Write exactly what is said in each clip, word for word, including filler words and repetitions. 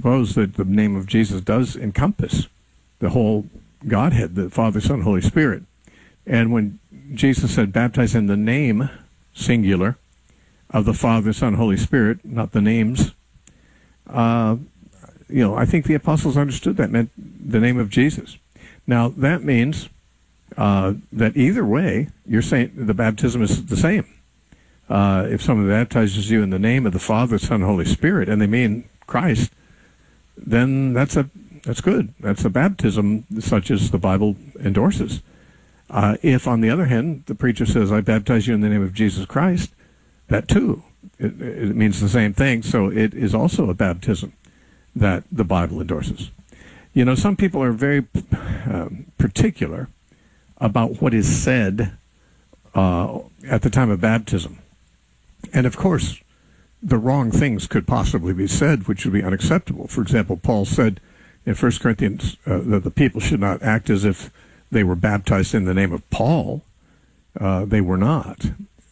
presuppose that the name of Jesus does encompass the whole Godhead, the Father, Son, Holy Spirit. And when Jesus said, baptize in the name, singular, of the Father, Son, Holy Spirit, not the names, uh, you know, I think the apostles understood that meant the name of Jesus. Now, that means uh, that either way, you're saying the baptism is the same. Uh, if someone baptizes you in the name of the Father, Son, Holy Spirit, and they mean Christ, then that's a that's good. That's a baptism such as the Bible endorses. Uh, if, on the other hand, the preacher says, I baptize you in the name of Jesus Christ, that too, it, it means the same thing. So it is also a baptism that the Bible endorses. You know, some people are very um, particular about what is said uh, at the time of baptism. And, of course, the wrong things could possibly be said, which would be unacceptable. For example, Paul said in First Corinthians uh, that the people should not act as if they were baptized in the name of Paul. Uh, they were not.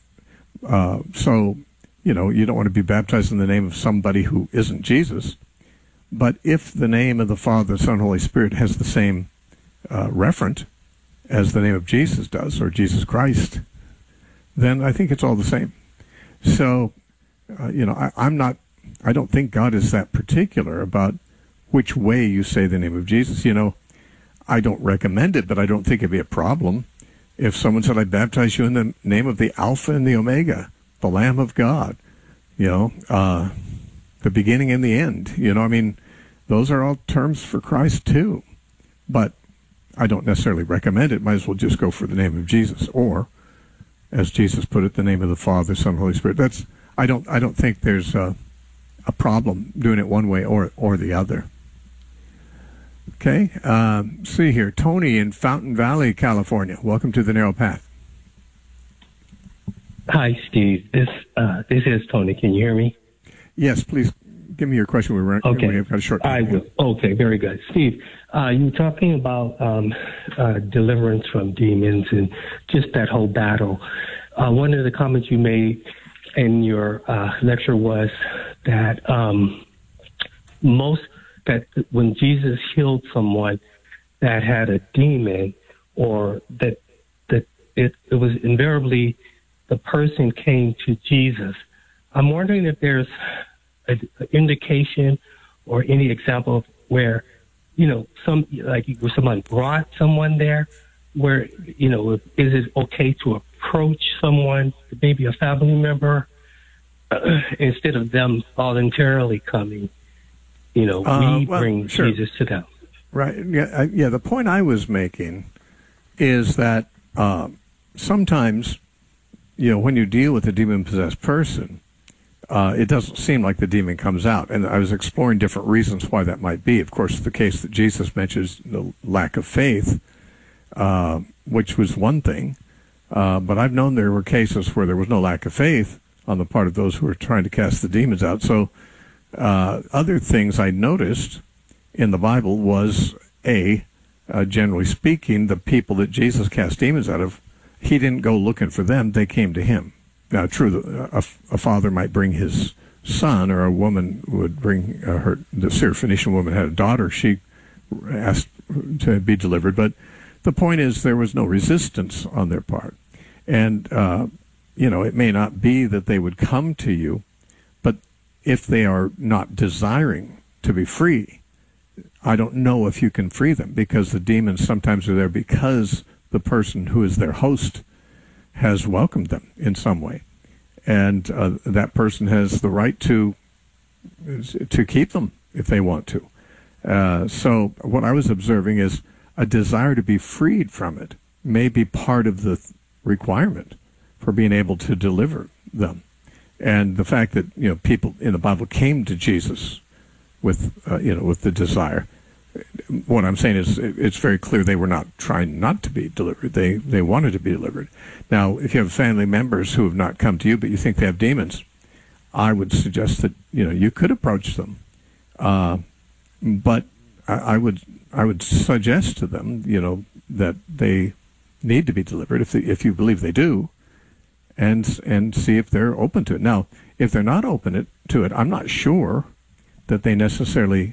Uh, so, you know, you don't want to be baptized in the name of somebody who isn't Jesus. But if the name of the Father, Son, Holy Spirit has the same uh, referent as the name of Jesus does, or Jesus Christ, then I think it's all the same. So, uh, you know, I, I'm not, I don't think God is that particular about which way you say the name of Jesus. You know, I don't recommend it, but I don't think it'd be a problem if someone said, I baptize you in the name of the Alpha and the Omega, the Lamb of God, you know, uh, the beginning and the end. You know, I mean, those are all terms for Christ too. But I don't necessarily recommend it. Might as well just go for the name of Jesus, or, as Jesus put it, the name of the Father, Son, Holy Spirit. That's I don't I don't think there's a, a problem doing it one way or or the other. Okay, um, see here, Tony in Fountain Valley, California. Welcome to the Narrow Path. Hi, Steve. This uh, this is Tony. Can you hear me? Yes, please give me your question. We were okay. We have got a short time. I will. Okay, very good, Steve. Uh, you were talking about um, uh, deliverance from demons and just that whole battle. Uh, one of the comments you made in your uh, lecture was that um, most that when Jesus healed someone that had a demon, or that that it, it was invariably the person came to Jesus. I'm wondering if there's an indication or any example of where, you know, some like where someone brought someone there, where, you know, is it okay to approach someone, maybe a family member, uh, instead of them voluntarily coming? You know, uh, we well, bring sure. Jesus to them. Right. Yeah. I, yeah. The point I was making is that uh, sometimes, you know, when you deal with a demon-possessed person, uh, it doesn't seem like the demon comes out. And I was exploring different reasons why that might be. Of course, the case that Jesus mentions, the lack of faith, uh, which was one thing. Uh, but I've known there were cases where there was no lack of faith on the part of those who were trying to cast the demons out. So uh, other things I noticed in the Bible was, A, uh, generally speaking, the people that Jesus cast demons out of, he didn't go looking for them. They came to him. Now, true, a, a father might bring his son, or a woman would bring uh, her, the Syrophoenician woman had a daughter. She asked to be delivered. But the point is there was no resistance on their part. And, uh, you know, it may not be that they would come to you, but if they are not desiring to be free, I don't know if you can free them, because the demons sometimes are there because the person who is their host has welcomed them in some way. And uh, that person has the right to to keep them if they want to. Uh, so what I was observing is a desire to be freed from it may be part of the th- requirement for being able to deliver them. And the fact that, you know, people in the Bible came to Jesus with, uh, you know, with the desire. What I'm saying is it's very clear they were not trying not to be delivered. They they wanted to be delivered. Now, if you have family members who have not come to you, but you think they have demons, I would suggest that, you know, you could approach them. Uh, but I, I would I would suggest to them, you know, that they need to be delivered if they, if you believe they do, and and see if they're open to it. Now, if they're not open it, to it, I'm not sure that they necessarily